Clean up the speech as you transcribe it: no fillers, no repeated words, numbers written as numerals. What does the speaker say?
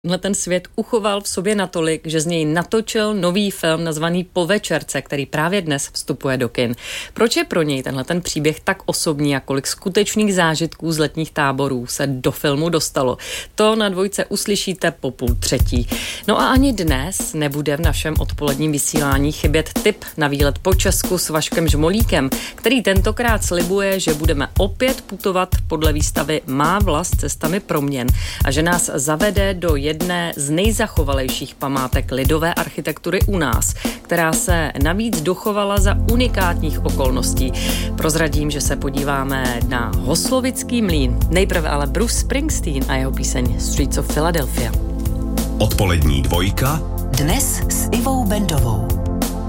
Ten svět uchoval v sobě natolik, že z něj natočil nový film nazvaný Po večerce, který právě dnes vstupuje do kin. Proč je pro něj ten příběh tak osobní a kolik skutečných zážitků z letních táborů se do filmu dostalo? To na Dvojce uslyšíte po 2:30. No a ani dnes nebude v našem odpoledním vysílání chybět tip na výlet po Česku s Vaškem Žmolíkem, který tentokrát slibuje, že budeme opět putovat podle výstavy Má vlast cestami proměn a že nás zavede do jedné z nejzachovalejších památek lidové architektury u nás, která se navíc dochovala za unikátních okolností. Prozradím, že se podíváme na Hoslovický mlýn. Nejprve ale Bruce Springsteen a jeho píseň Streets of Philadelphia. Odpolední dvojka. Dnes s Ivou Bendovou.